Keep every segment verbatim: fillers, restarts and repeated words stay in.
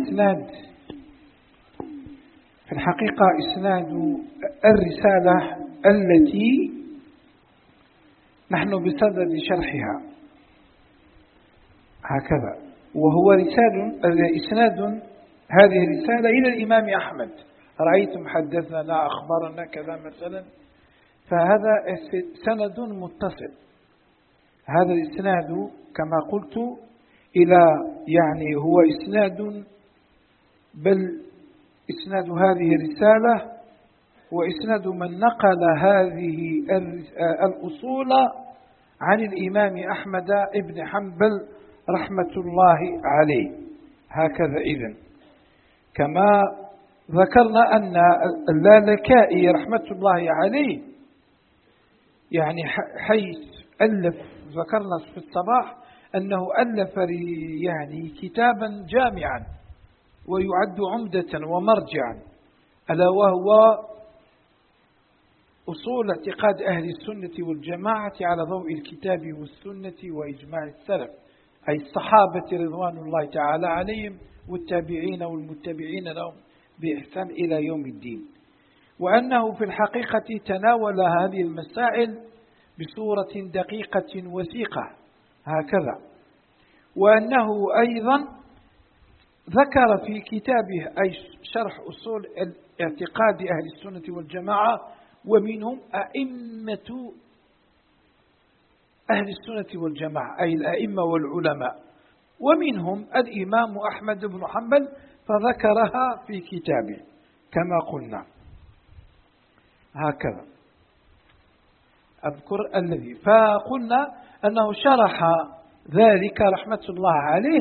الإسناد في الحقيقة إسناد الرسالة التي نحن بصدد شرحها هكذا، وهو رسالة إسناد هذه الرسالة إلى الإمام أحمد. رأيتم حدثنا أخبرنا كذا مثلا، فهذا سند متصل. هذا الإسناد كما قلت إلى يعني هو إسناد، بل إسناد هذه الرسالة وإسناد من نقل هذه الأصول عن الإمام أحمد بن حنبل رحمة الله عليه. هكذا إذن كما ذكرنا أن اللالكائي رحمة الله عليه يعني حيث ألف، ذكرنا في الصباح أنه ألف يعني كتابا جامعا ويعد عمدة ومرجعا، ألا وهو أصول اعتقاد أهل السنة والجماعة على ضوء الكتاب والسنة وإجماع السلف، أي الصحابة رضوان الله تعالى عليهم والتابعين والمتبعين لهم بإحسان إلى يوم الدين. وأنه في الحقيقة تناول هذه المسائل بصورة دقيقة وثيقة هكذا. وأنه أيضا ذكر في كتابه أي شرح أصول اعتقاد أهل السنة والجماعة، ومنهم أئمة أهل السنة والجماعة أي الأئمة والعلماء، ومنهم الإمام أحمد بن حنبل، فذكرها في كتابه كما قلنا هكذا. أذكر الذي فقلنا أنه شرح ذلك رحمة الله عليه،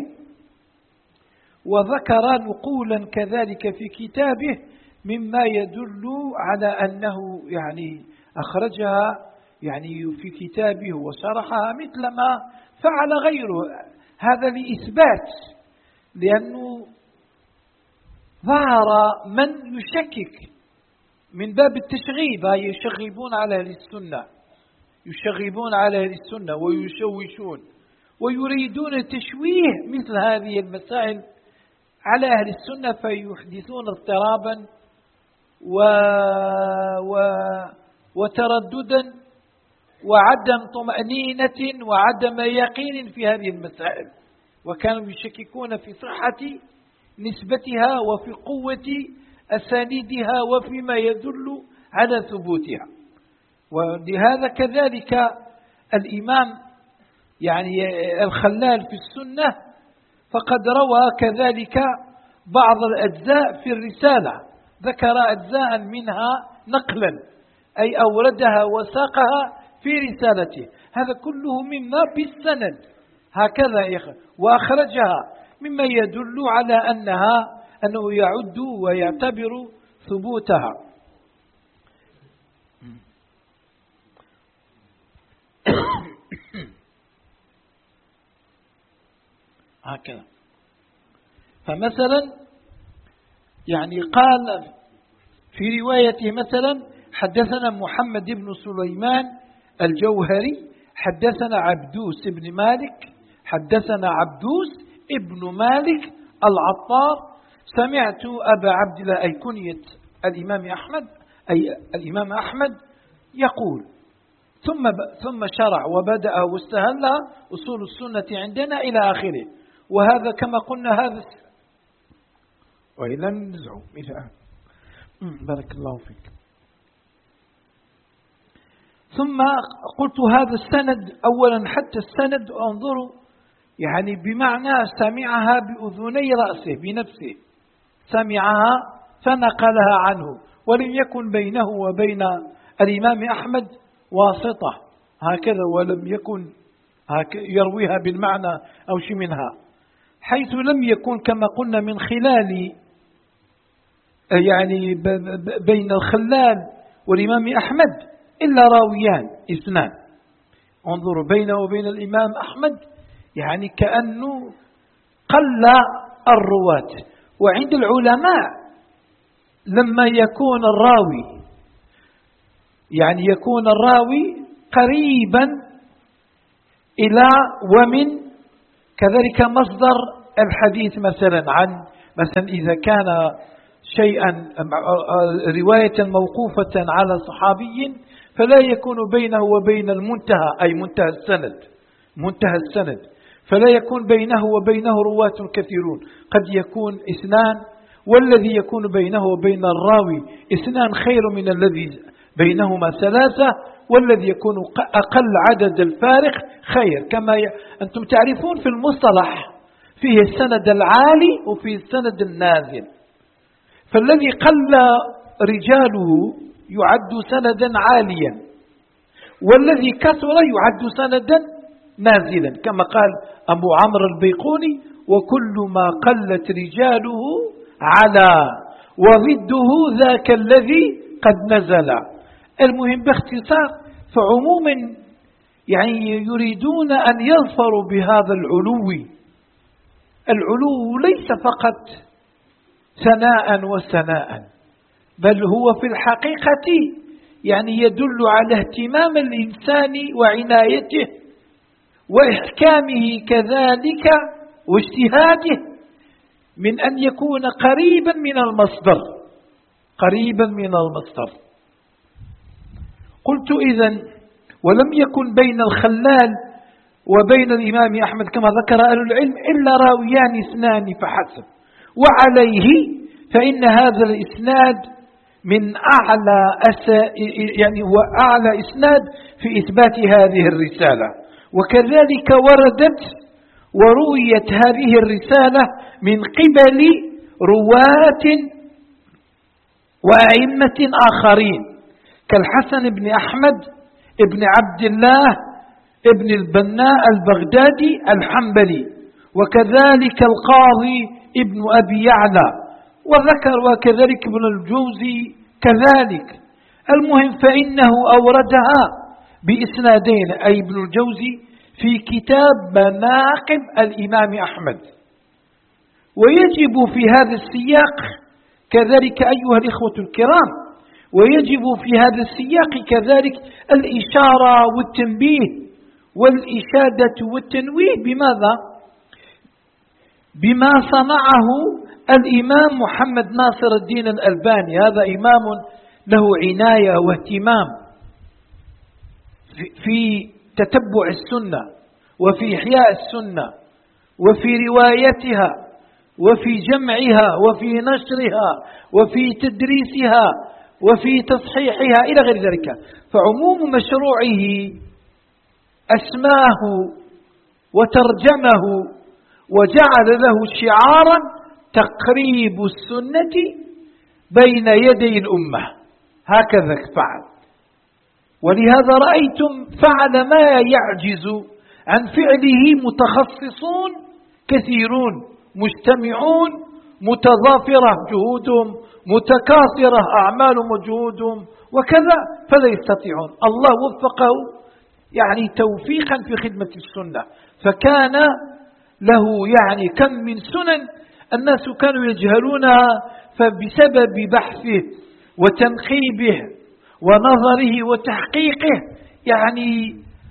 وذكر نقولا كذلك في كتابه مما يدل على أنه يعني أخرجها يعني في كتابه وشرحها مثل ما فعل غيره. هذا لإثبات، لأنه ظهر من يشكك من باب التشغيب، يشغبون على أهل السنة، يشغبون على أهل السنة ويشوشون ويريدون تشويه مثل هذه المسائل على أهل السنة، فيحدثون اضطرابا و... و... وترددا وعدم طمأنينة وعدم يقين في هذه المسائل، وكانوا يشككون في صحة نسبتها وفي قوة أسانيدها وفيما يدل على ثبوتها. ولهذا كذلك الإمام يعني الخلال في السنة فقد روى كذلك بعض الأجزاء في الرسالة، ذكر أجزاء منها نقلا أي أوردها وساقها في رسالته. هذا كله مما بالسند هكذا يا أخي، وأخرجها مما يدل على أنها أنه يعد ويعتبر ثبوتها. هكذا. فمثلا يعني قال في روايته مثلا حدثنا محمد بن سليمان الجوهري حدثنا عبدوس بن مالك حدثنا عبدوس ابن مالك العطار سمعت أبا عبد الله أي كنية الإمام أحمد أي الإمام أحمد يقول ثم ثم شرع وبدأ واستهلها أصول السنة عندنا إلى آخره. وهذا كما قلنا هذا وإذا نزعوا إذا بارك الله فيك. ثم قلت هذا السند أولا، حتى السند انظروا يعني بمعنى سمعها بأذني رأسه بنفسه، سمعها فنقلها عنه، ولم يكن بينه وبين الإمام أحمد واسطة هكذا، ولم يكن يرويها بالمعنى أو شيء منها، حيث لم يكن كما قلنا من خلال يعني بين الخلال والإمام أحمد إلا راويان اثنان. انظروا بينه وبين الإمام أحمد يعني كأنه قل الرواة. وعند العلماء لما يكون الراوي يعني يكون الراوي قريبا إلى ومن كذلك مصدر الحديث مثلا عن مثلا إذا كان شيئا رواية موقوفة على صحابي فلا يكون بينه وبين المنتهى، أي منتهى السند، منتهى السند، فلا يكون بينه وبينه رواة كثيرون، قد يكون اثنان، والذي يكون بينه وبين الراوي اثنان خير من الذي بينهما ثلاثة، والذي يكون أقل عدد الفارق خير. كما أنتم تعرفون في المصطلح فيه السند العالي وفيه السند النازل، فالذي قل رجاله يعد سندا عاليا، والذي كثر يعد سندا نازلا، كما قال أبو عمرو البيقوني: وكل ما قلت رجاله على وضده ذاك الذي قد نزل. المهم باختصار، فعموما يعني يريدون أن يظفروا بهذا العلو. العلو ليس فقط ثناء وثناء، بل هو في الحقيقة يعني يدل على اهتمام الإنسان وعنايته وإحكامه كذلك واجتهاده من أن يكون قريبا من المصدر، قريبا من المصدر. قلت إذن ولم يكن بين الخلال وبين الإمام أحمد كما ذكر أهل العلم إلا راويان اثنان فحسب، وعليه فإن هذا الإسناد من أعلى أسا يعني هو أعلى إسناد في إثبات هذه الرسالة. وكذلك وردت ورويت هذه الرسالة من قبل رواة وأئمة آخرين كالحسن بن أحمد ابن عبد الله ابن البناء البغدادي الحنبلي، وكذلك القاضي ابن أبي يعلى، وذكر وكذلك ابن الجوزي كذلك. المهم فإنه أوردها بإسنادين، أي ابن الجوزي في كتاب مناقب الإمام أحمد. ويجب في هذا السياق كذلك أيها الإخوة الكرام، ويجب في هذا السياق كذلك الإشارة والتنبيه والإشادة والتنويه بماذا؟ بما صنعه الإمام محمد ناصر الدين الألباني. هذا إمام له عناية واهتمام في تتبع السنة وفي إحياء السنة وفي روايتها وفي جمعها وفي نشرها وفي تدريسها وفي تصحيحها إلى غير ذلك. فعموم مشروعه أسماه وترجمه وجعل له شعارا تقريب السنة بين يدي الأمة، هكذا فعل. ولهذا رأيتم فعل ما يعجز عن فعله متخصصون كثيرون مجتمعون متضافرة جهودهم متكاثرة أعمالهم وجهودهم وكذا، فلا يستطيعون. الله وفقه يعني توفيقا في خدمة السنة، فكان له يعني كم من سنن الناس كانوا يجهلونها، فبسبب بحثه وتنقيبه ونظره وتحقيقه يعني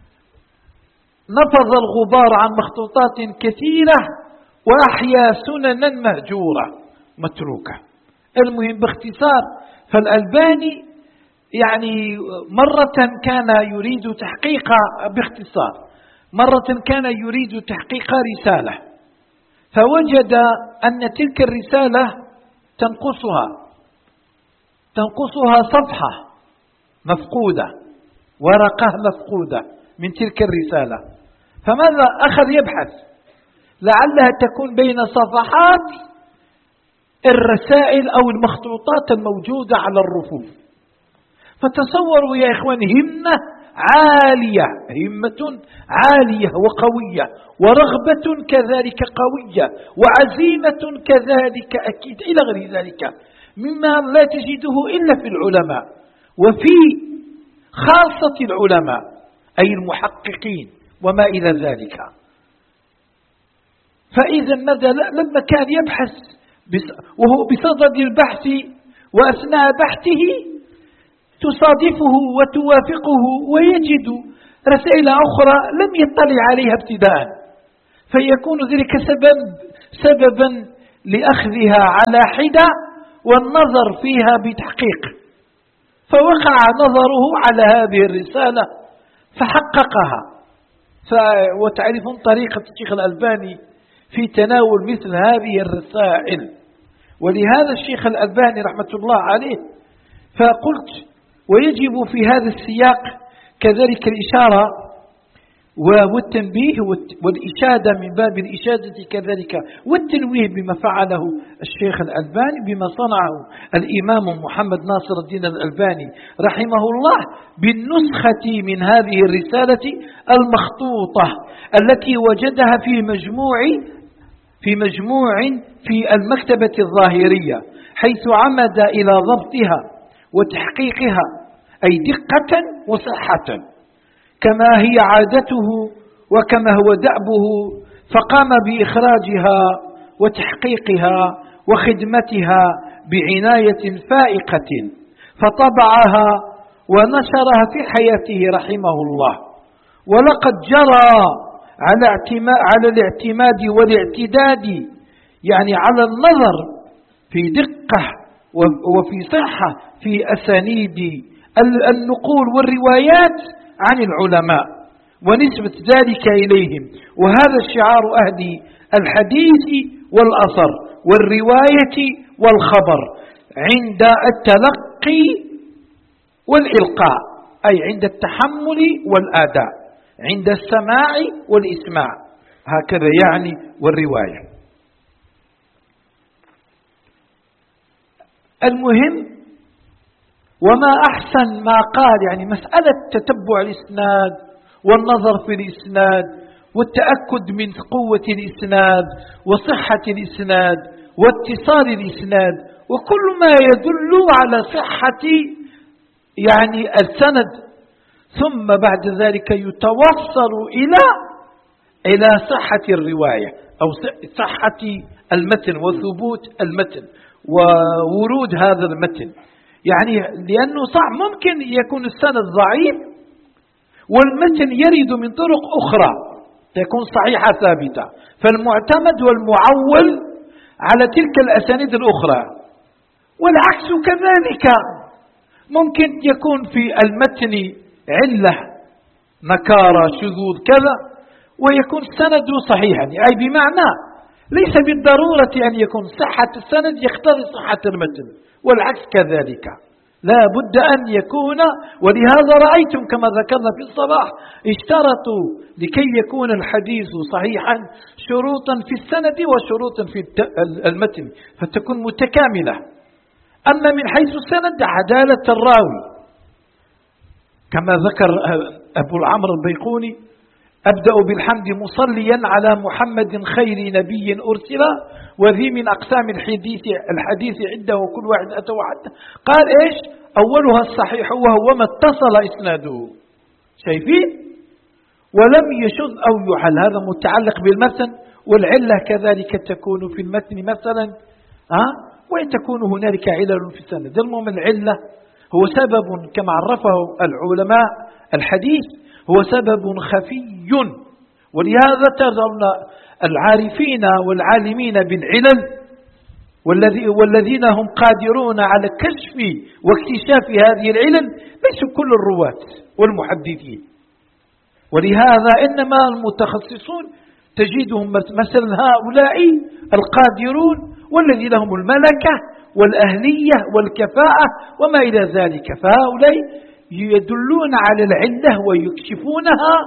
نفض الغبار عن مخطوطات كثيرة وأحيا سننا مهجورة متروكة. المهم باختصار، فالألباني يعني مرة كان يريد تحقيق باختصار، مرة كان يريد تحقيق رسالة، فوجد أن تلك الرسالة تنقصها تنقصها صفحة مفقودة، ورقة مفقودة من تلك الرسالة. فماذا أخذ يبحث لعلها تكون بين صفحات الرسائل أو المخطوطات الموجودة على الرفوف. فتصوروا يا إخوان همة عالية، همة عالية وقوية، ورغبة كذلك قوية، وعزيمة كذلك أكيد إلى غير ذلك مما لا تجده إلا في العلماء، وفي خاصة العلماء أي المحققين وما إلى ذلك. فإذا ماذا لما كان يبحث وهو بصدد البحث وأثناء بحثه تصادفه وتوافقه ويجد رسائل أخرى لم يطلع عليها ابتداء، فيكون ذلك سبب سببا لأخذها على حدة والنظر فيها بتحقيق، فوقع نظره على هذه الرسالة فحققها. وتعرفون طريقة الشيخ الألباني في تناول مثل هذه الرسائل، ولهذا الشيخ الألباني رحمة الله عليه فقلت ويجب في هذا السياق كذلك الإشارة والتنبيه والإشادة من باب الإشادة كذلك والتنويه بما فعله الشيخ الألباني، بما صنعه الإمام محمد ناصر الدين الألباني رحمه الله بالنسخة من هذه الرسالة المخطوطة التي وجدها في مجموع في مجموع في المكتبة الظاهرية، حيث عمد إلى ضبطها وتحقيقها أي دقة وصحة كما هي عادته وكما هو دأبه، فقام بإخراجها وتحقيقها وخدمتها بعناية فائقة، فطبعها ونشرها في حياته رحمه الله. ولقد جرى على اعتماد على الاعتماد والاعتداد، يعني على النظر في دقة وفي صحة في أسانيد النقول والروايات عن العلماء ونسبة ذلك إليهم، وهذا شعار أهل الحديث والأثر والرواية والخبر عند التلقي والإلقاء، أي عند التحمل والآداء، عند السماع والإسماع، هكذا يعني والرواية. المهم وما أحسن ما قال، يعني مسألة تتبع الإسناد والنظر في الإسناد والتأكد من قوة الإسناد وصحة الإسناد واتصال الإسناد وكل ما يدل على صحة يعني السند، ثم بعد ذلك يتوصل إلى إلى صحة الرواية أو صحة المتن وثبوت المتن وورود هذا المتن. يعني لأنه صح ممكن يكون السند ضعيف والمتن يرد من طرق أخرى تكون صحيحة ثابتة، فالمعتمد والمعول على تلك الأسانيد الأخرى. والعكس كذلك، ممكن يكون في المتن علة نكارة شذوذ كذا ويكون السند صحيحا، أي بمعنى ليس بالضرورة أن يكون صحة السند يقتضي صحة المتن، والعكس كذلك لا بد أن يكون. ولهذا رأيتم كما ذكرنا في الصباح اشترطوا لكي يكون الحديث صحيحا شروطا في السند وشروطا في المتن فتكون متكاملة. أما من حيث السند عدالة الراوي كما ذكر أبو العمر البيقوني: أبدأ بالحمد مصليا على محمد خير نبي أرسل وذي من أقسام الحديث الحديث عنده كل واحد أتى وحده. قال إيش؟ أولها الصحيح وهو ما اتصل إسناده، شايفين؟ ولم يشذ أو يعل، هذا متعلق بالمتن. والعلة كذلك تكون في المتن مثلا ها وإن تكون هنالك علل في السند. المهم العلة هو سبب كما عرفه العلماء الحديث هو سبب خفي، ولهذا ترون العارفين والعالمين بالعلل والذين هم قادرون على كشف واكتشاف هذه العلل ليسوا كل الرواة والمحدثين، ولهذا إنما المتخصصون تجدهم مثلا هؤلاء القادرون والذي لهم الملكة والأهلية والكفاءة وما إلى ذلك، فهؤلاء يدلون على العلة ويكشفونها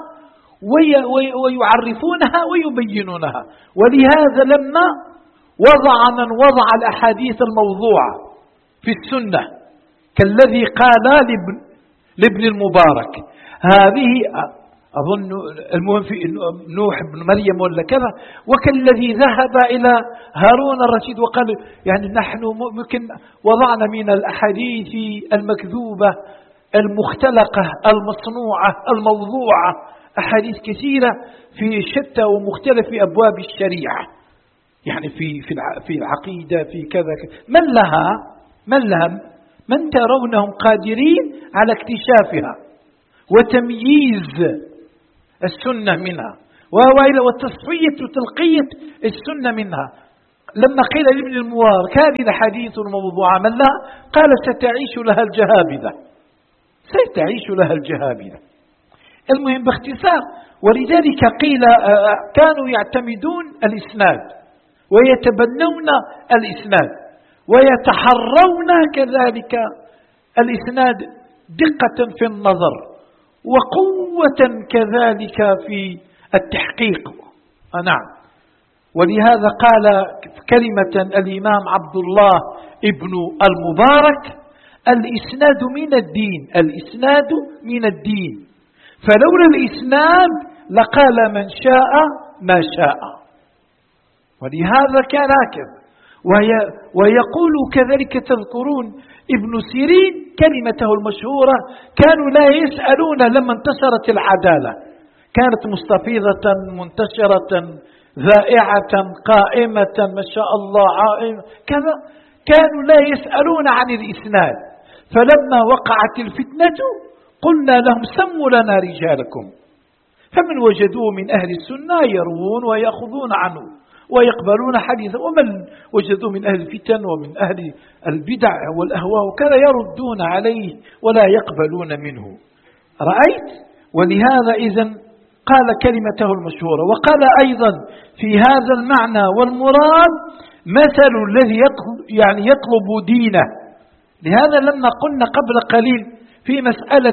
ويعرفونها ويبينونها. ولهذا لما وضع من وضع الأحاديث الموضوعة في السنة كالذي قال لابن, لابن المبارك هذه أظن المهم في نوح بن مريم ولا كذا، وكالذي ذهب إلى هارون الرشيد وقال يعني نحن ممكن وضعنا من الأحاديث المكذوبة المختلقة المصنوعة الموضوعة أحاديث كثيرة في شتى ومختلف أبواب الشريعة، يعني في في في العقيدة في كذا. من لها من لها من ترونهم قادرين على اكتشافها وتمييز السنة منها وتصفية وتلقية السنة منها. لما قيل لابن المبارك هذه الحديث الموضوعة من لها، قال ستعيش لها الجهابذة، ستعيش لها الجهابذة. المهم باختصار، ولذلك قيل كانوا يعتمدون الإسناد ويتبنون الإسناد ويتحرون كذلك الإسناد دقة في النظر وقوة كذلك في التحقيق. نعم. ولهذا قال كلمة الإمام عبد الله ابن المبارك: الإسناد من الدين، الإسناد من الدين، فلولا الإسناد لقال من شاء ما شاء. ولهذا كان هكذا. ويقول كذلك، تذكرون ابن سيرين كلمته المشهورة: كانوا لا يسألون لما انتشرت العدالة، كانت مستفيضة منتشرة ذائعة قائمة ما شاء الله عائمة كذا، كانوا لا يسألون عن الإسناد. فلما وقعت الفتنة قلنا لهم: سموا لنا رجالكم. فمن وجدوه من أهل السنة يروون ويأخذون عنه ويقبلون حديثا، ومن وجدوه من أهل الفتن ومن أهل البدع والأهواء وكذا يردون عليه ولا يقبلون منه. رأيت؟ ولهذا إذن قال كلمته المشهورة. وقال أيضا في هذا المعنى والمراد: مثل الذي يطلب يعني يطلب دينه. لهذا لما قلنا قبل قليل في مسألة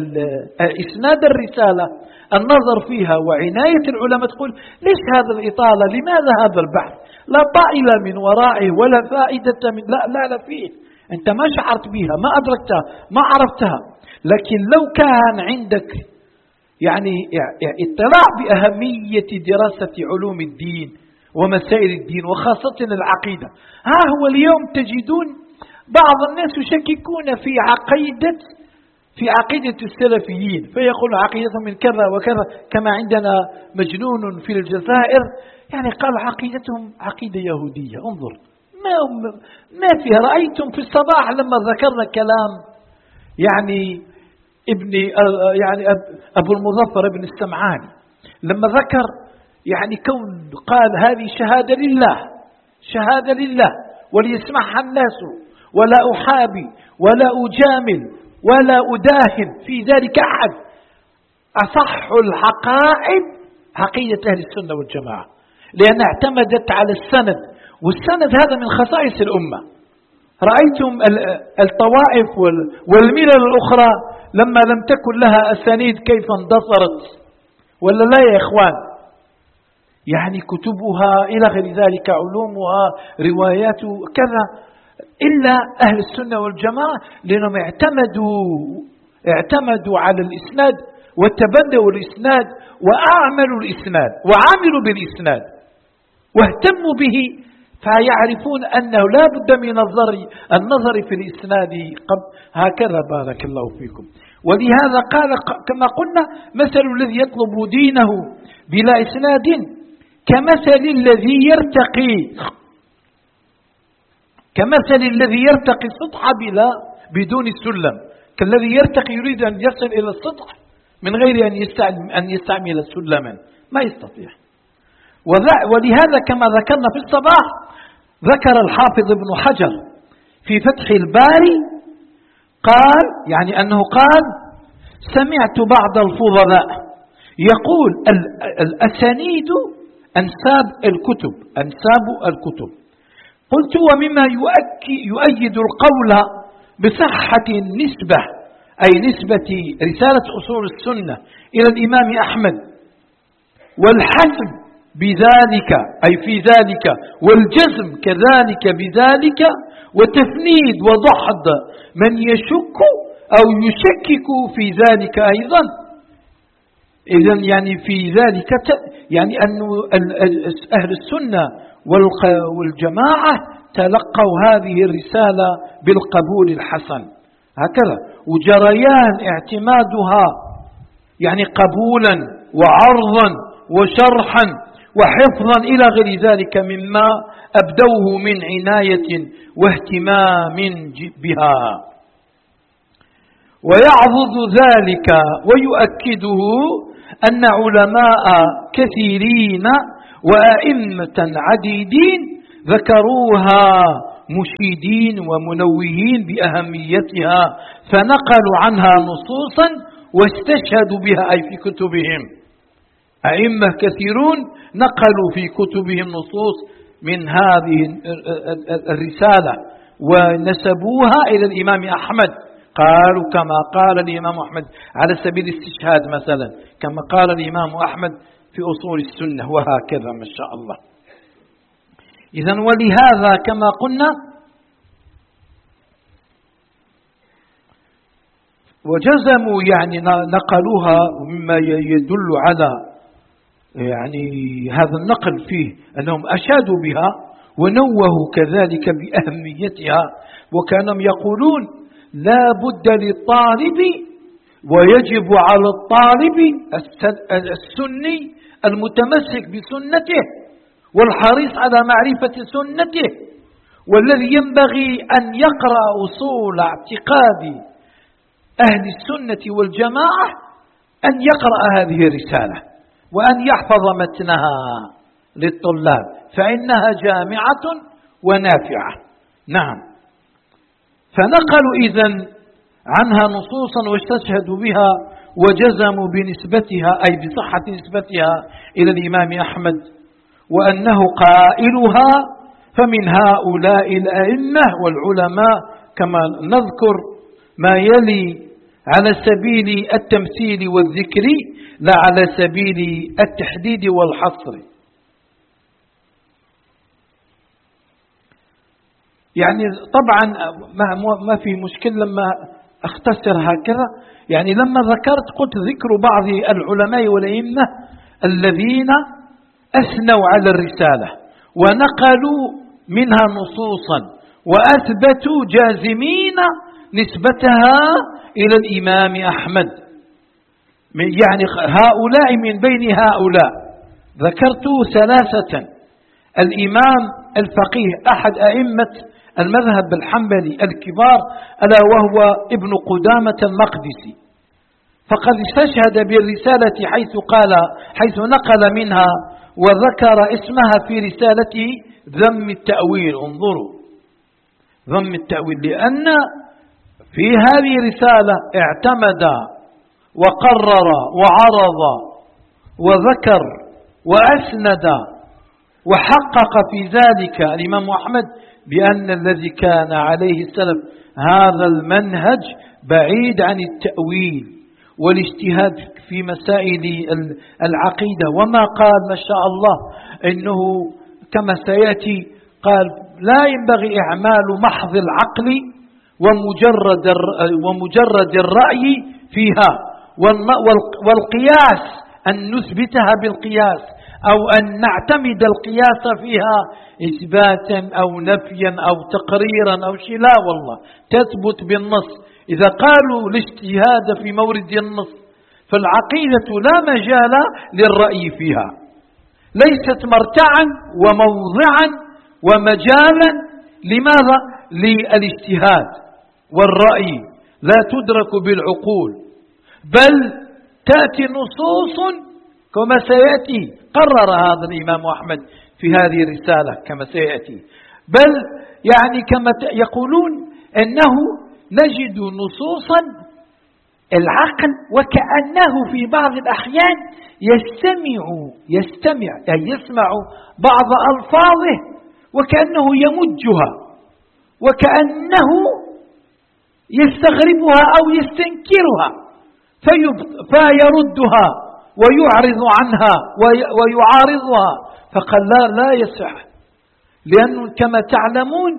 إسناد الرسالة النظر فيها وعناية العلماء، تقول: ليش هذا الإطالة؟ لماذا هذا البحث؟ لا طائل من ورائه ولا فائدة من لا لا لا فيه، أنت ما شعرت بها، ما أدركتها، ما عرفتها. لكن لو كان عندك يعني اطلاع بأهمية دراسة علوم الدين ومسائل الدين وخاصة العقيدة، ها هو اليوم تجدون بعض الناس يشككون في عقيدة في عقيدة السلفيين، فيقول عقيدتهم من كذا وكذا، كما عندنا مجنون في الجزائر يعني قال عقيدتهم عقيدة يهودية. انظر ما ما فيها. رأيتم في الصباح لما ذكرنا كلام يعني ابن يعني أبو المظفر بن السمعاني، لما ذكر يعني كون قال هذه شهادة لله، شهادة لله وليسمعها الناس، ولا أحابي ولا أجامل ولا أداهن في ذلك أحد. أصح الحقائب عقيدة أهل السنة والجماعة، لأنها اعتمدت على السند، والسند هذا من خصائص الأمة. رأيتم الطوائف والملل الأخرى لما لم تكن لها أسانيد كيف اندثرت، ولا لا يا إخوان؟ يعني كتبها إلى غير ذلك، علومها، روايات كذا، إلا أهل السنة والجماعة لأنهم اعتمدوا اعتمدوا على الإسناد وتبنوا الإسناد وأعملوا الإسناد وعملوا بالإسناد واهتموا به، فيعرفون أنه لا بد من النظر النظر في الإسناد قبل. هكذا بارك الله فيكم. ولهذا قال كما قلنا: مثل الذي يطلب دينه بلا إسناد كمثل الذي يرتقي كمثل الذي يرتقي السطح بلا بدون السلم، كالذي يرتقي يريد أن يصل إلى السطح من غير أن يستعمل, أن يستعمل سلما، ما يستطيع. ولهذا كما ذكرنا في الصباح ذكر الحافظ ابن حجر في فتح الباري قال يعني أنه قال: سمعت بعض الفضلاء يقول الأسانيد أنساب الكتب أنساب الكتب. قلت: ومما يؤيد القول بصحة النسبة، أي نسبة رسالة أصول السنة إلى الإمام أحمد، والحسم بذلك أي في ذلك، والجزم كذلك بذلك، وتفنيد وضحض من يشك أو يشكك في ذلك أيضا. إذن يعني في ذلك يعني أن أهل السنة والجماعة تلقوا هذه الرسالة بالقبول الحسن هكذا، وجريان اعتمادها يعني قبولا وعرضا وشرحا وحفظا إلى غير ذلك مما أبدوه من عناية واهتمام بها. ويعضد ذلك ويؤكده أن علماء كثيرين وأئمة عديدين ذكروها مشيدين ومنوهين بأهميتها، فنقلوا عنها نصوصا واستشهدوا بها أي في كتبهم. أئمة كثيرون نقلوا في كتبهم نصوص من هذه الرسالة ونسبوها إلى الإمام أحمد، قالوا كما قال الإمام أحمد على سبيل الاستشهاد مثلا، كما قال الإمام أحمد في أصول السنة، وهكذا ما شاء الله. إذن ولهذا كما قلنا وجزموا يعني نقلوها، مما يدل على يعني هذا النقل فيه أنهم أشادوا بها ونوهوا كذلك بأهميتها، وكانوا يقولون لا بد للطالب ويجب على الطالب السني المتمسك بسنته والحريص على معرفة سنته، والذي ينبغي أن يقرأ أصول اعتقاد أهل السنة والجماعة أن يقرأ هذه الرسالة وأن يحفظ متنها للطلاب، فإنها جامعة ونافعة. نعم، فنقلوا إذن عنها نصوصا واستشهدوا بها وجزموا بنسبتها أي بصحة نسبتها إلى الإمام أحمد، وأنه قائلها. فمن هؤلاء الأئمة والعلماء كما نذكر ما يلي على سبيل التمثيل والذكر لا على سبيل التحديد والحصر. يعني طبعا ما في مشكلة لما اختصر هكذا، يعني لما ذكرت قلت ذكر بعض العلماء والأئمة الذين أثنوا على الرسالة ونقلوا منها نصوصا وأثبتوا جازمين نسبتها إلى الإمام أحمد. يعني هؤلاء من بين هؤلاء ذكرت ثلاثة: الإمام الفقيه أحد أئمة المذهب الحنبلي الكبار ألا وهو ابن قدامة المقدسي، فقد استشهد بالرسالة حيث قال حيث نقل منها وذكر اسمها في رسالته ذم التأويل. انظروا، ذم التأويل، لأن في هذه الرسالة اعتمد وقرر وعرض وذكر وأسند وحقق في ذلك الإمام أحمد بأن الذي كان عليه السلف هذا المنهج بعيد عن التأويل والاجتهاد في مسائل العقيدة. وما قال ما شاء الله إنه كما سيأتي قال لا ينبغي إعمال محض العقل ومجرد ومجرد الرأي فيها، والقياس أن نثبتها بالقياس أو أن نعتمد القياس فيها إثباتا أو نفيا أو تقريرا أو شيء، لا والله تثبت بالنص. إذا قالوا الاجتهاد في مورد النص فالعقيدة لا مجال للرأي فيها، ليست مرتعا وموضعا ومجالا لماذا؟ للاجتهاد والرأي، لا تدرك بالعقول، بل تأتي نصوص كما سيأتي. قرر هذا الإمام أحمد في هذه الرسالة كما سيأتي، بل يعني كما يقولون أنه نجد نصوصا العقل وكأنه في بعض الأحيان يستمع يستمع أي يسمع بعض ألفاظه وكأنه يمجها وكأنه يستغربها أو يستنكرها فيردها ويعرض عنها ويعارضها، فقال لا لا يصح، لأنه كما تعلمون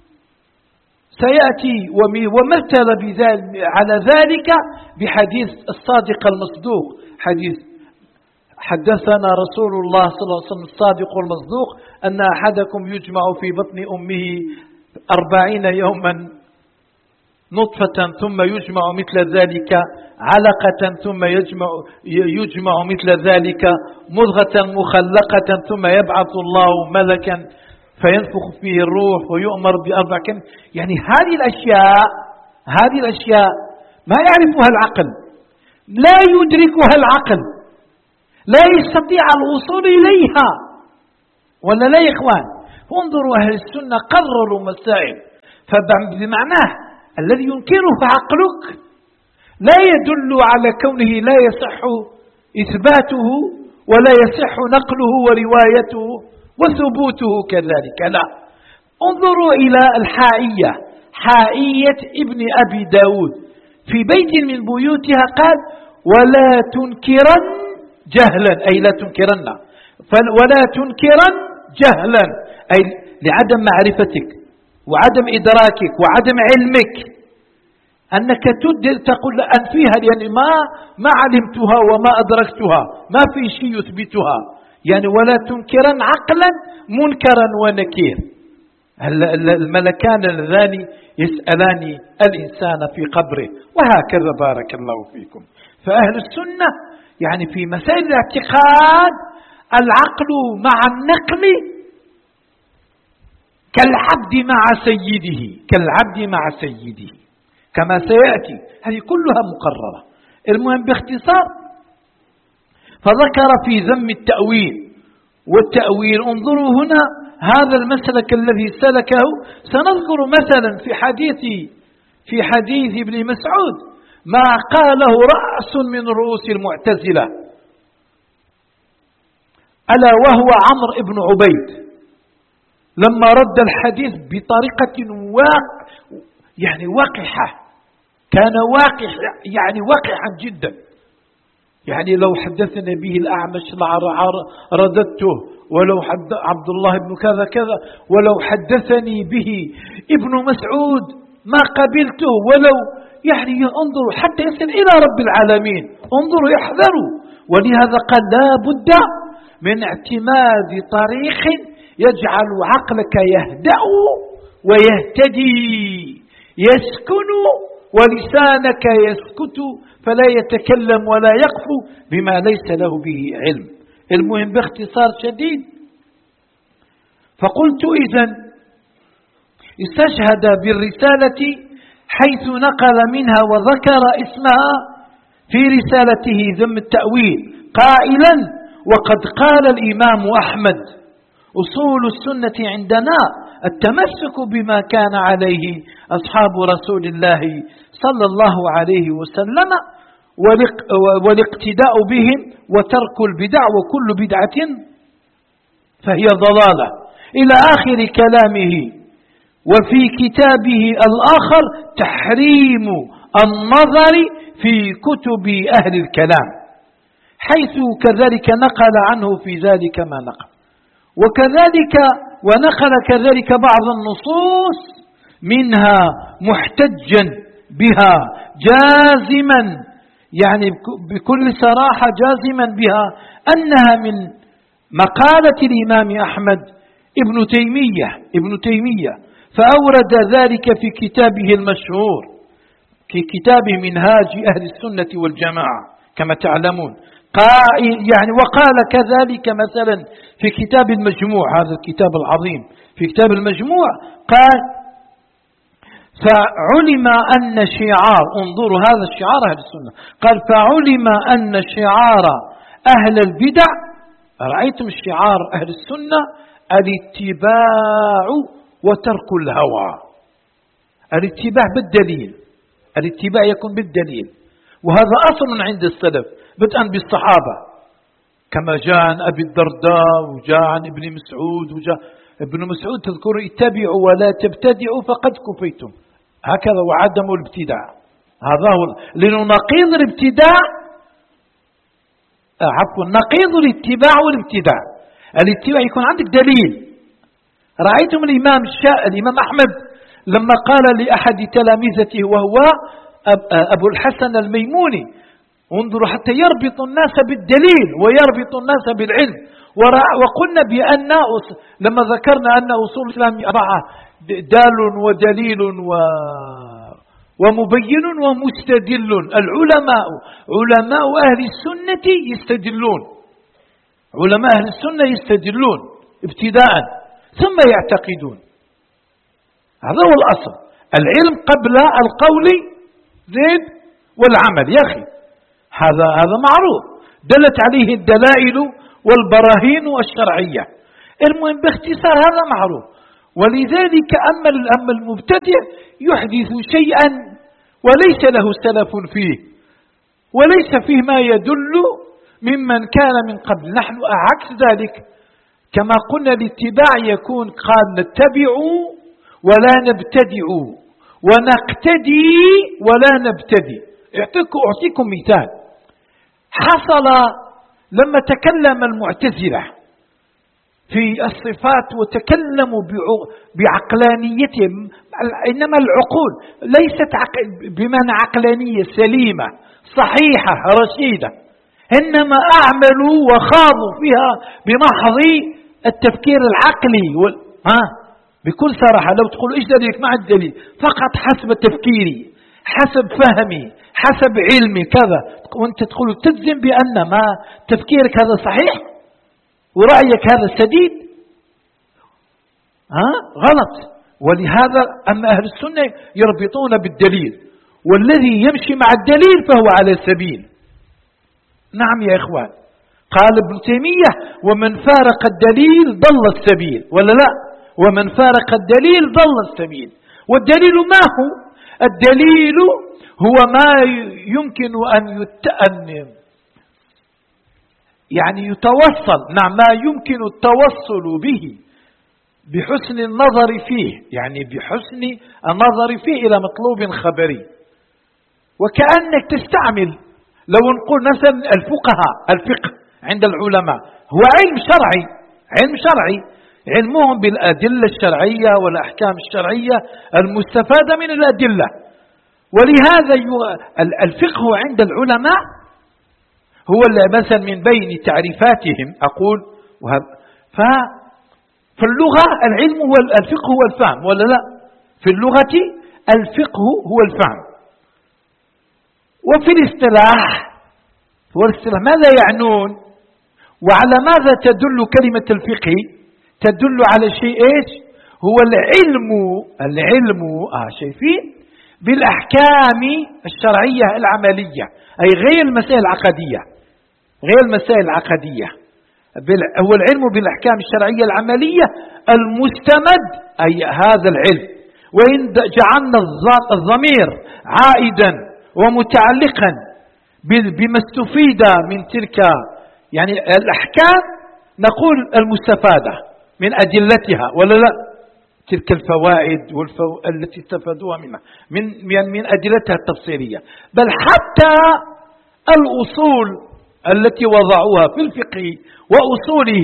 سيأتي ومثل على ذلك بحديث الصادق المصدوق، حديث حدثنا رسول الله صلى الله عليه وسلم الصادق المصدوق أن أحدكم يجمع في بطن أمه أربعين يوما نطفة ثم يجمع مثل ذلك علقة ثم يجمع, يجمع مثل ذلك مضغة مخلقة ثم يبعث الله ملكا فينفخ فيه الروح ويؤمر بأربع كلمات. يعني هذه الأشياء هذه الأشياء ما يعرفها العقل، لا يدركها العقل، لا يستطيع الوصول إليها، ولا لا يا إخوان؟ انظروا أهل السنة قرروا مسائل، فبمعناه الذي ينكره عقلك لا يدل على كونه لا يصح إثباته ولا يصح نقله وروايته وثبوته كذلك، لا. انظروا إلى الحائية، حائية ابن أبي داود في بيت من بيوتها قال: ولا تنكرن جهلا، أي لا تنكرن، ولا تنكرن جهلا، أي لعدم معرفتك وعدم إدراكك وعدم علمك، أنك تقول أنفيها يعني ما ما علمتها وما أدركتها، ما في شيء يثبتها، يعني ولا تنكرن عقلا منكرا ونكير. الملكان اللذان يسألان الإنسان في قبره، وهكذا بارك الله فيكم. فأهل السنة يعني في مسائل الاعتقاد العقل مع النقل كالعبد مع سيده، كالعبد مع سيده كما سيأتي، هذه كلها مقررة. المهم باختصار، فذكر في ذم التأويل والتأويل. انظروا هنا هذا المسلك الذي سلكه، سنذكر مثلا في حديث في حديث ابن مسعود ما قاله رأس من رؤوس المعتزلة، ألا وهو عمرو بن عبيد، لما رد الحديث بطريقة واق يعني وقحة، كان واقح يعني وقحا جدا، يعني لو حدثنا به الأعمش رددته، ولو حد عبد الله بن كذا كذا، ولو حدثني به ابن مسعود ما قبلته، ولو يعني انظروا حتى يصل إلى رب العالمين، انظروا يحذروا. ولهذا قال: لا بد من اعتماد طريق يجعل عقلك يهدأ ويهتدي، يسكن ولسانك يسكت، فلا يتكلم ولا يقف بما ليس له به علم. المهم باختصار شديد، فقلت إذن استشهد بالرسالة حيث نقل منها وذكر اسمها في رسالته ذم التأويل قائلا: وقد قال الإمام أحمد: أصول السنة عندنا التمسك بما كان عليه أصحاب رسول الله صلى الله عليه وسلم والاقتداء بهم وترك البدع، وكل بدعة فهي ضلالة، إلى آخر كلامه. وفي كتابه الآخر تحريم النظر في كتب أهل الكلام، حيث كذلك نقل عنه في ذلك ما نقل، وكذلك ونقل كذلك بعض النصوص منها محتجا بها جازما، يعني بكل صراحة جازما بها أنها من مقالة الإمام أحمد ابن تيمية ابن تيمية فأورد ذلك في كتابه المشهور، في كتاب منهاج أهل السنة والجماعة كما تعلمون، يعني وقال كذلك مثلا في كتاب المجموع، هذا الكتاب العظيم، في كتاب المجموع قال: فعلم أن شعار، انظروا هذا الشعار أهل السنة، قال: فعلم أن شعار أهل البدع، رأيتم الشعار أهل السنة الاتباع وترك الهوى، الاتباع بالدليل، الاتباع يكون بالدليل، وهذا أصل عند السلف بدءا بالصحابة، كما جاء عن أبي الدرداء وجاء عن ابن مسعود، وجاء ابن مسعود تذكر: اتبعوا ولا تبتدعوا فقد كفيتم، هكذا، وعدم الابتداع، هذا هو لنقيض الابتداع، عفوا نقيض الاتباع والابتداع. الاتباع يكون عندك دليل. رأيتم الإمام الشاء الإمام أحمد لما قال لأحد تلامذته وهو أبو الحسن الميموني: انظروا حتى يربط الناس بالدليل ويربط الناس بالعلم. وقلنا بأن لما ذكرنا أن أصول الإسلام أربعة: دال ودليل و ومبين ومستدل. العلماء علماء أهل السنة يستدلون، علماء أهل السنة يستدلون ابتداء ثم يعتقدون، هذا هو الأصل. العلم قبل القول زيد والعمل يا أخي، هذا هذا معروف، دلت عليه الدلائل والبراهين الشرعية. المهم باختصار هذا معروف. ولذلك أما أما المبتدع يحدث شيئا وليس له سلف فيه، وليس فيه ما يدل ممن كان من قبل. نحن عكس ذلك، كما قلنا الاتباع يكون قال نتبع ولا نبتدع، ونقتدي ولا نبتدي. أعطيكم مثال حصل لما تكلم المعتزلة في الصفات وتكلموا بعقلانيتهم، إنما العقول ليست بمعنى عقلانية سليمة صحيحة رشيدة، إنما أعملوا وخاضوا فيها بمحض التفكير العقلي وال... ها بكل صراحة لو تقول إيش دليلك؟ مع الدليل فقط حسب تفكيري، حسب فهمي، حسب علمي كذا، وانت تقول تجزم بأن ما تفكيرك هذا صحيح ورأيك هذا سديد، ها غلط. ولهذا أما أهل السنة يربطون بالدليل، والذي يمشي مع الدليل فهو على سبيل. نعم يا إخوان، قال ابن تيمية ومن فارق الدليل ضل السبيل، ولا لا؟ ومن فارق الدليل ضل السبيل. والدليل ما هو؟ الدليل هو ما يمكن أن يتأنم يعني يتوصل، نعم ما يمكن التوصل به بحسن النظر فيه، يعني بحسن النظر فيه إلى مطلوب خبري. وكأنك تستعمل لو نقول مثلا الفقهاء، الفقه عند العلماء هو علم شرعي، علم شرعي علمهم بالأدلة الشرعية والأحكام الشرعية المستفادة من الأدلة. ولهذا الفقه عند العلماء هو مثلا من بين تعريفاتهم أقول ففي اللغة العلم هو الفقه هو الفهم، ولا لا؟ في اللغة الفقه هو الفهم. وفي الاصطلاح هو الاصطلاح ماذا يعنون؟ وعلى ماذا تدل كلمة الفقه؟ تدل على شيء ايش؟ هو العلم العلم اه شايفين بالأحكام الشرعية العملية، أي غير المسائل العقدية، غير المسائل العقدية. هو العلم بالأحكام الشرعية العملية المستمد، أي هذا العلم. وإن جعلنا الضمير عائدا ومتعلقا بما استفيد من تلك يعني الأحكام نقول المستفادة من أدلتها، ولا لا؟ تلك الفوائد والفو... التي استفادوها منها من من أدلتها التفصيلية، بل حتى الأصول التي وضعوها في الفقه وأصوله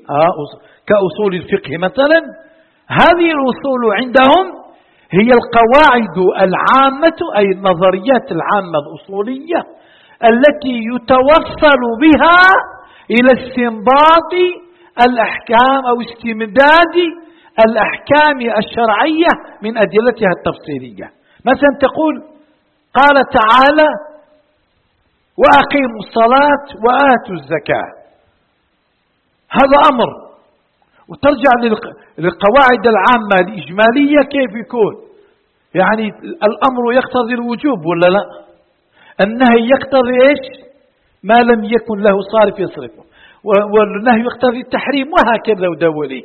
كأصول الفقه مثلا، هذه الأصول عندهم هي القواعد العامة، أي النظريات العامة الأصولية التي يتوصل بها إلى استنباط الأحكام أو استمداد الأحكام الشرعية من أدلتها التفصيلية. مثلا تقول قال تعالى وأقيموا الصلاة وآتوا الزكاة، هذا أمر، وترجع للقواعد العامة الإجمالية كيف يكون؟ يعني الأمر يقتضي الوجوب ولا لا؟ النهي يقتضي إيش؟ ما لم يكن له صارف يصرفه، والنهي يقتضي التحريم، وهكذا ودوليك.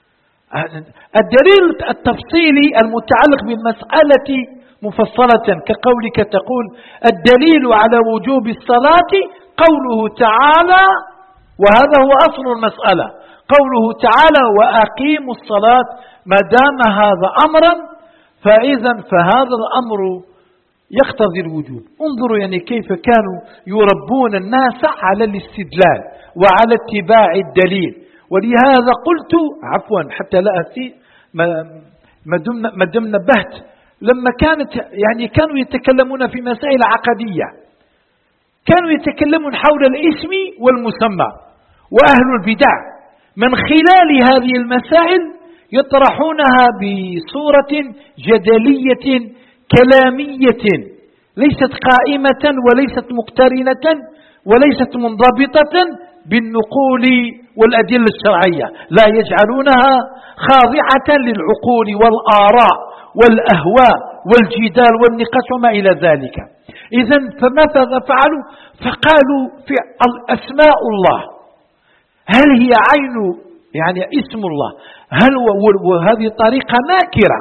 الدليل التفصيلي المتعلق بالمسألة مفصلة كقولك تقول الدليل على وجوب الصلاة قوله تعالى، وهذا هو أصل المسألة، قوله تعالى وأقيموا الصلاة، ما دام هذا أمرا فإذا فهذا الأمر يقتضي الوجوب. انظروا يعني كيف كانوا يربون الناس على الاستدلال وعلى اتباع الدليل. ولهذا قلت عفوا حتى لا أتي ما دمنا ما دمنا بهت، لما كانت يعني كانوا يتكلمون في مسائل عقدية، كانوا يتكلمون حول الاسم والمسمى، وأهل البدع من خلال هذه المسائل يطرحونها بصورة جدلية كلامية ليست قائمة وليست مقترنة وليست منضبطة بالنقول والأدلة الشرعية، لا يجعلونها خاضعة للعقول والآراء والأهواء والجدال والنقاش وما إلى ذلك. إذن فماذا فعلوا؟ فقالوا في أسماء الله هل هي عين يعني اسم الله. هل وهذه طريقة ناكرة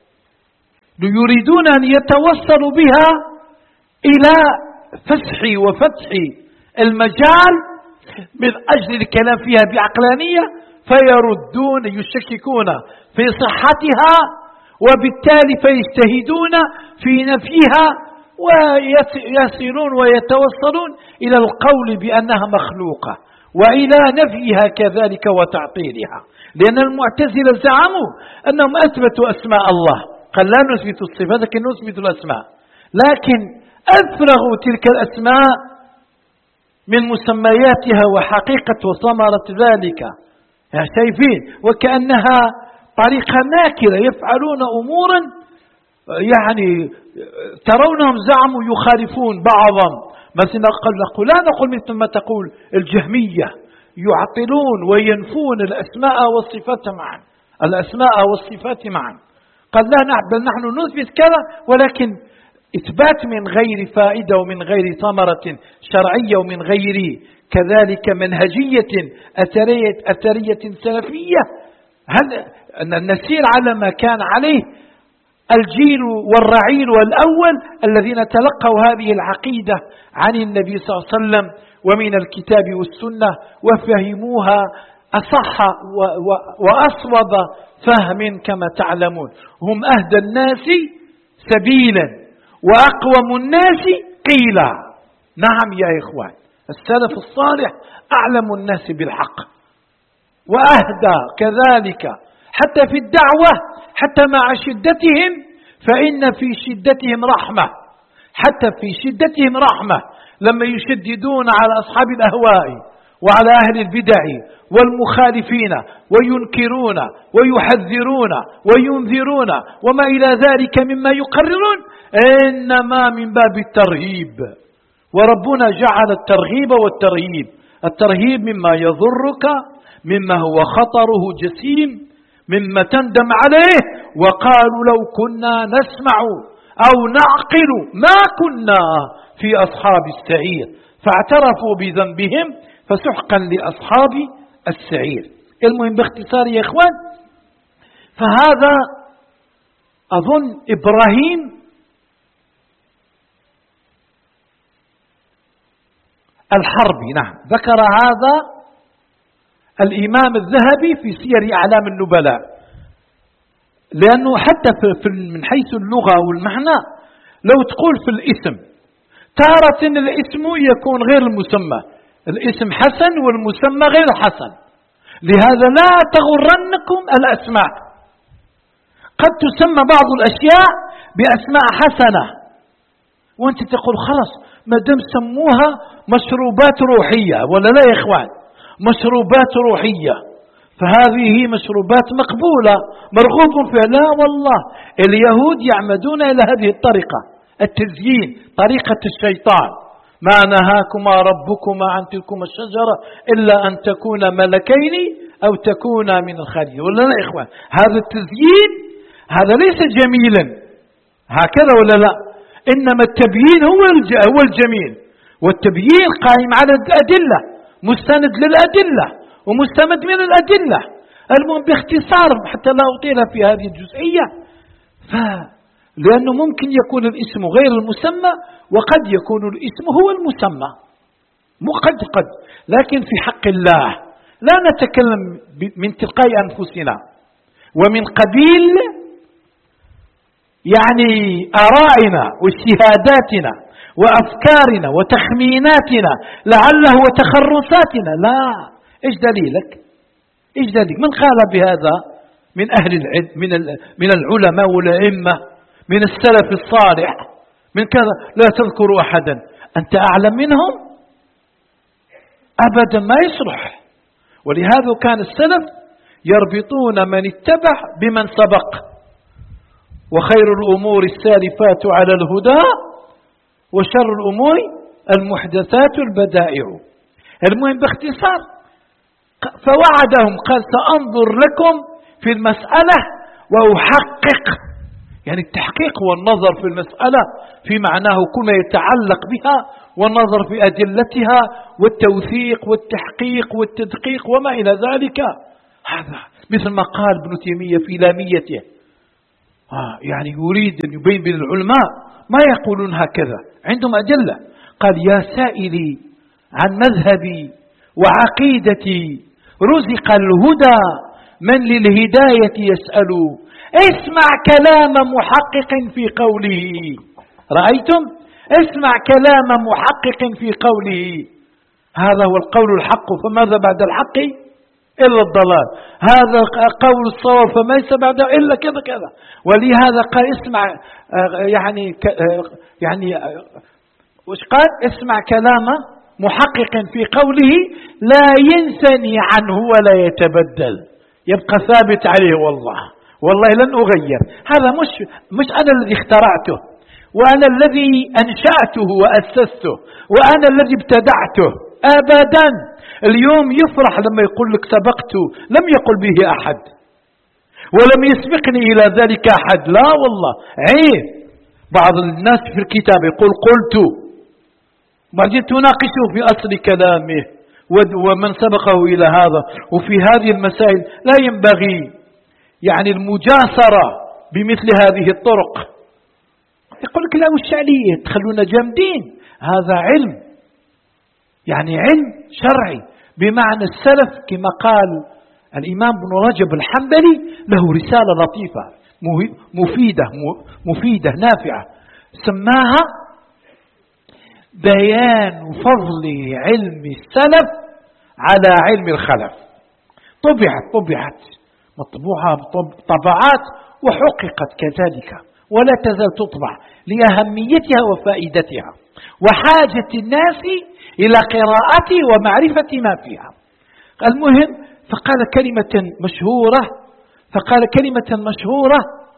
يريدون أن يتوصلوا بها إلى فسح وفتح المجال من أجل الكلام فيها بعقلانية، فيردون يشككون في صحتها، وبالتالي فيجتهدون في نفيها ويصلون ويتوصلون إلى القول بأنها مخلوقة وإلى نفيها كذلك وتعطيلها. لأن المعتزلة زعموا أنهم أثبتوا أسماء الله، قال لا نثبت الصفات لكن نثبت الأسماء، لكن أفرغوا تلك الأسماء من مسمياتها وحقيقة وثمرة ذلك، يعني شايفين وكأنها طريقة ناكرة، يفعلون أمورا يعني ترونهم زعموا يخالفون بعضا. مثلا نقول لا نقول مثل ما تقول الجهمية يعطلون وينفون الأسماء والصفات معا، الأسماء والصفات معا. قال لا بل نحن نثبت كذا، ولكن إثبات من غير فائدة ومن غير ثمرة شرعية ومن غير كذلك منهجية أثرية, أثرية سلفية. هل نسير على ما كان عليه الجيل والرعيل والأول الذين تلقوا هذه العقيدة عن النبي صلى الله عليه وسلم ومن الكتاب والسنة وفهموها أصح وأصوب فهم كما تعلمون. هم أهدى الناس سبيلا وأقوم الناس قيلا. نعم يا إخوان، السلف الصالح أعلم الناس بالحق وأهدى كذلك حتى في الدعوة، حتى مع شدتهم، فإن في شدتهم رحمة، حتى في شدتهم رحمة لما يشددون على أصحاب الأهواء وعلى أهل البدع والمخالفين وينكرون ويحذرون وينذرون وما إلى ذلك مما يقررون، إنما من باب الترهيب. وربنا جعل الترغيب والترهيب، الترهيب مما يضرك، مما هو خطره جسيم، مما تندم عليه. وقالوا لو كنا نسمع أو نعقل ما كنا في أصحاب السعير، فاعترفوا بذنبهم فسحقا لأصحاب السعير. المهم باختصار يا إخوان، فهذا أظن إبراهيم الحربي، نعم، ذكر هذا الإمام الذهبي في سير أعلام النبلاء، لأنه حتى في من حيث اللغة والمعنى لو تقول في الاسم تارة الاسم يكون غير المسمى، الاسم حسن والمسمى غير حسن، لهذا لا تغرنكم الأسماء، قد تسمى بعض الأشياء بأسماء حسنة وانت تقول خلاص ما دام سموها مشروبات روحية، ولا لا يا إخوان؟ مشروبات روحية، فهذه مشروبات مقبولة مرغوب فيها. لا والله، اليهود يعمدون إلى هذه الطريقة، التزيين، طريقة الشيطان. ما نهاكما ربكما عن تلكما الشجرة إلا أن تكونا ملكين أو تكونا من الخالدين، ولا لا يا إخوان؟ هذا التزيين هذا ليس جميلا هكذا ولا لا؟ إنما التبيين هو هو الجميل، والتبيين قائم على الأدلة، مستند للأدلة ومستمد من الأدلة. المهم باختصار حتى لا أطيل في هذه الجزئية، لأنه ممكن يكون الاسم غير المسمى وقد يكون الاسم هو المسمى، قد قد لكن في حق الله لا نتكلم من تلقاء أنفسنا ومن قبيل يعني آرائنا واجتهاداتنا وأفكارنا وتخميناتنا لعله وتخرصاتنا. لا، إيش دليلك؟ إيش دليلك؟ من قال بهذا من أهل العلم، من من العلماء والأئمة، من السلف الصالح، من كذا؟ لا تذكر أحدا أنت أعلم منهم أبدا، ما يصلح. ولهذا كان السلف يربطون من اتبع بمن سبق، وخير الأمور السالفات على الهدى وشر الأمور المحدثات البدائع. المهم باختصار، فوعدهم قال سأنظر لكم في المسألة وأحقق، يعني التحقيق والنظر في المسألة في معناه كل ما يتعلق بها، والنظر في أدلتها والتوثيق والتحقيق والتدقيق وما إلى ذلك. هذا مثل ما قال ابن تيمية في لاميته، آه يعني يريد أن يبين بين العلماء ما يقولون هكذا، عندهم أدلة. قال: يا سائلي عن مذهبي وعقيدتي رزق الهدى من للهداية يسأل. اسمع كلام محقق في قوله. رأيتم؟ اسمع كلام محقق في قوله. هذا هو القول الحق، فماذا بعد الحق إلا الضلال. هذا قول الصواب، فما ليس بعده إلا كذا كذا. ولهذا قال: اسمع يعني يعني وش قال؟ اسمع كلام محقق في قوله لا ينثني عنه ولا يتبدل، يبقى ثابت عليه. والله والله لن أغير. هذا مش مش أنا الذي اخترعته، وأنا الذي أنشأته وأسسته، وأنا الذي ابتدعته أبدا. اليوم يفرح لما يقول لك سبقت، لم يقل به أحد ولم يسبقني إلى ذلك أحد. لا والله عيب. بعض الناس في الكتاب يقول قلت، بعدين تناقشه في أصل كلامه ومن سبقه إلى هذا. وفي هذه المسائل لا ينبغي يعني المجاسرة بمثل هذه الطرق. يقول لك لا وش عليه تخلونا جامدين. هذا علم، يعني علم شرعي بمعنى السلف. كما قال الإمام ابن رجب الحنبلي له رسالة لطيفة مفيدة مفيدة نافعة، سماها بيان فضل علم السلف على علم الخلف. طبعت طبعت مطبوعة طبعات وحققت كذلك، ولا تزال تطبع لأهميتها وفائدتها وحاجة الناس إلى قراءة ومعرفة ما فيها. المهم، فقال كلمة مشهورة فقال كلمة مشهورة: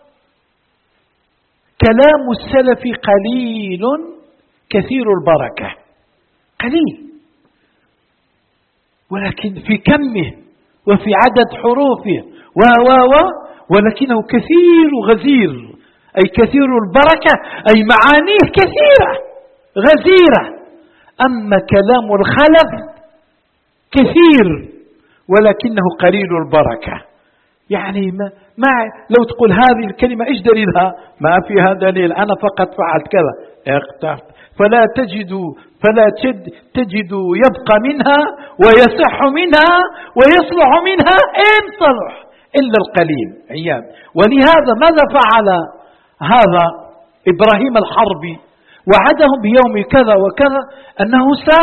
كلام السلف قليل كثير البركة. قليل، ولكن في كمه وفي عدد حروفه و و و ولكنه كثير غزير، أي كثير البركة، أي معانيه كثيرة غزيرة. أما كلام الخلف كثير ولكنه قليل البركة. يعني ما, ما لو تقول هذه الكلمة إيش دليلها؟ ما فيها دليل، أنا فقط فعلت كذا اخترت، فلا تجد فلا تجد يبقى منها ويصح منها ويصلح منها إن صلح إلا القليل عيان. ولهذا ماذا فعل هذا إبراهيم الحربي؟ وعدهم بيوم كذا وكذا أنه سا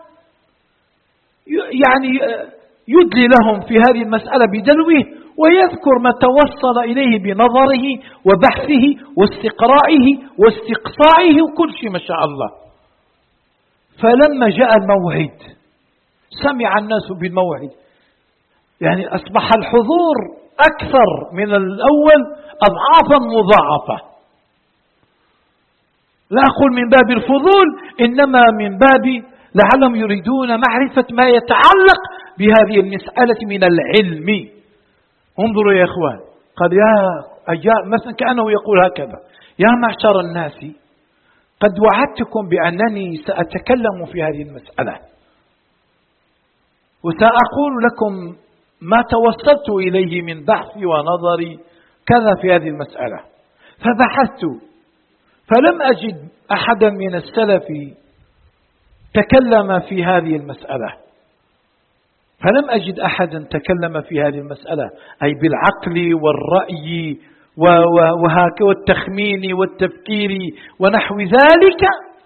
يعني يدلي لهم في هذه المسألة بدلوه، ويذكر ما توصل إليه بنظره وبحثه واستقرائه واستقصائه وكل شيء ما شاء الله. فلما جاء الموعد سمع الناس بالموعد، يعني أصبح الحضور أكثر من الأول أضعافا مضاعفة. لا أقول من باب الفضول، إنما من باب لعلهم يريدون معرفة ما يتعلق بهذه المسألة من العلم. انظروا يا إخوان، قال يا أيها، مثلا كأنه يقول هكذا: يا معشر الناس، قد وعدتكم بأنني سأتكلم في هذه المسألة، وسأقول لكم ما توصلت إليه من بحثي ونظري كذا في هذه المسألة. فبحثت فلم أجد أحدا من السلف تكلم في هذه المسألة، فلم أجد أحدا تكلم في هذه المسألة، أي بالعقل والرأي وهكذا والتخمين والتفكير ونحو ذلك.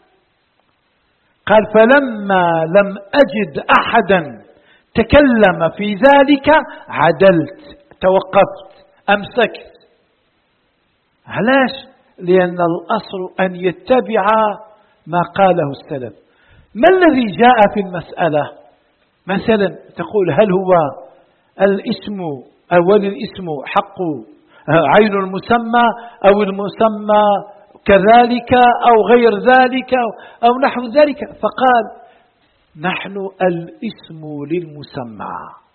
قال: فلما لم أجد أحدا تكلم في ذلك عدلت، توقفت، أمسكت. علاش؟ لأن الأصل أن يتبع ما قاله السلف. ما الذي جاء في المسألة؟ مثلا تقول: هل هو الاسم أول الاسم حق عين المسمى أو المسمى كذلك أو غير ذلك أو نحو ذلك؟ فقال: نحن الاسم للمسمى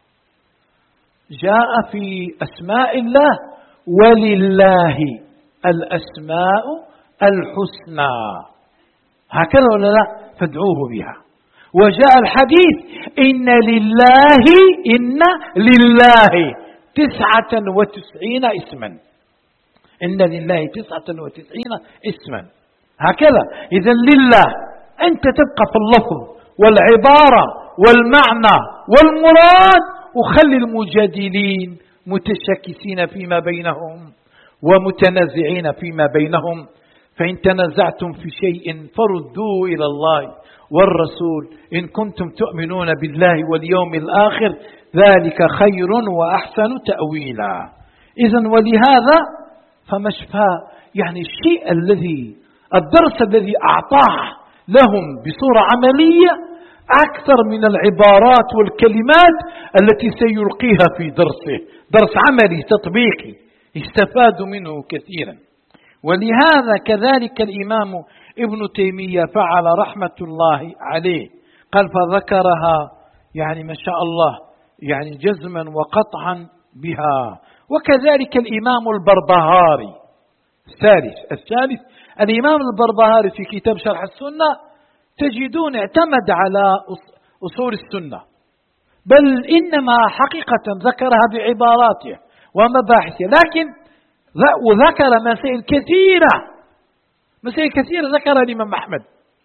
جاء في أسماء الله، ولله الأسماء الحسنى، هكذا ولا لا؟ فادعوه بها. وجاء الحديث: إن لله إن لله تسعة وتسعين اسما. إن لله تسعة وتسعين اسما هكذا. إذا لله أنت تبقى في اللفظ والعبارة والمعنى والمراد، وخلي المجادلين متشاكسين فيما بينهم ومتنازعين فيما بينهم. فإن تنازعتم في شيء فردوه إلى الله والرسول إن كنتم تؤمنون بالله واليوم الآخر، ذلك خير وأحسن تأويلا. إذن ولهذا فمشفى يعني الشيء الذي الدرس الذي أعطاه لهم بصورة عملية أكثر من العبارات والكلمات التي سيلقيها في درسه، درس عملي تطبيقي استفاد منه كثيرا. ولهذا كذلك الإمام ابن تيمية فعل رحمة الله عليه، قال فذكرها يعني ما شاء الله يعني جزما وقطعا بها. وكذلك الإمام البربهاري الثالث الثالث الإمام البربهاري في كتاب شرح السنة تجدون اعتمد على أصول السنة، بل إنما حقيقة ذكرها بعباراته ومباحثه، لكن وذكر مسائل كثيرة مسائل كثيرة ذكرها الإمام أحمد،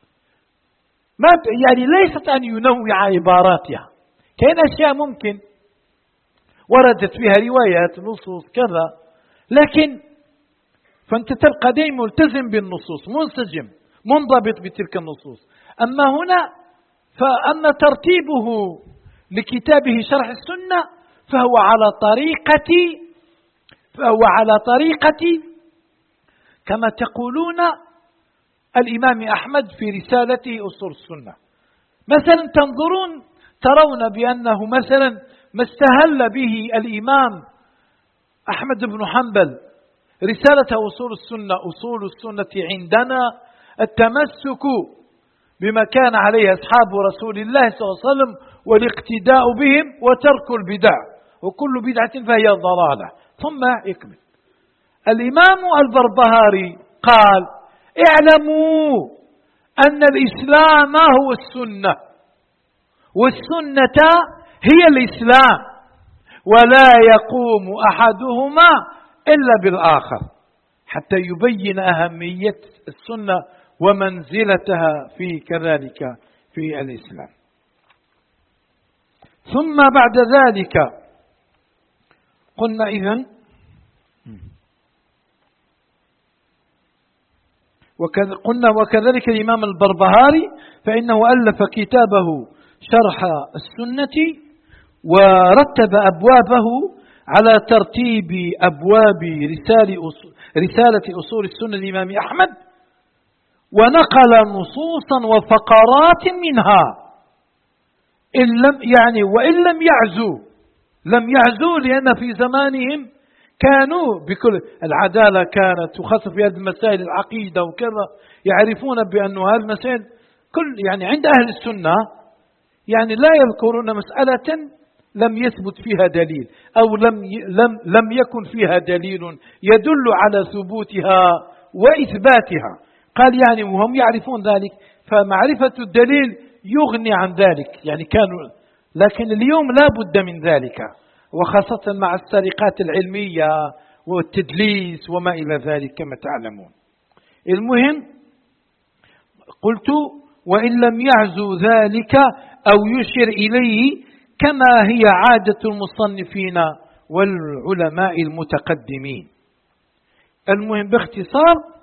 ما يعني ليست أن ينوع عباراتها، كاين أشياء ممكن وردت فيها روايات نصوص كذا، لكن فأنت تبقى دائما ملتزم بالنصوص، منسجم منضبط بتلك النصوص. أما هنا فأما ترتيبه لكتابه شرح السنة فهو على طريقة فهو على طريقة كما تقولون الإمام أحمد في رسالته أصول السنة. مثلا تنظرون ترون بأنه مثلا ما استهل به الإمام أحمد بن حنبل رسالة أصول السنة، أصول السنة عندنا التمسك بما كان عليه أصحاب رسول الله صلى الله عليه وسلم والاقتداء بهم وترك البدع، وكل بدعة فهي ضلالة. ثم يكمل الإمام البربهاري قال اعلموا أن الإسلام هو السنة والسنة هي الإسلام، ولا يقوم أحدهما إلا بالآخر، حتى يبين أهمية السنة ومنزلتها في كذلك في الإسلام. ثم بعد ذلك قلنا إذن قلنا وكذلك الإمام البربهاري فإنه ألف كتابه شرح السنة ورتب أبوابه على ترتيب أبواب رسالة أصول السنة الإمام أحمد، ونقل نصوصا وفقرات منها إن لم يعني وإن لم يعزوا لم يعزوا لأن في زمانهم كانوا بكل العدالة كانت تخصص في هذه المسائل العقيدة وكذا، يعرفون بأن هذه المسائل كل يعني عند أهل السنة يعني لا يذكرون مسألة لم يثبت فيها دليل أو لم لم لم يكن فيها دليل يدل على ثبوتها وإثباتها. قال يعني وهم يعرفون ذلك، فمعرفة الدليل يغني عن ذلك يعني كانوا، لكن اليوم لا بد من ذلك، وخاصة مع السرقات العلمية والتدليس وما إلى ذلك كما تعلمون. المهم قلت وإن لم يعزو ذلك أو يشر إليه كما هي عادة المصنفين والعلماء المتقدمين. المهم باختصار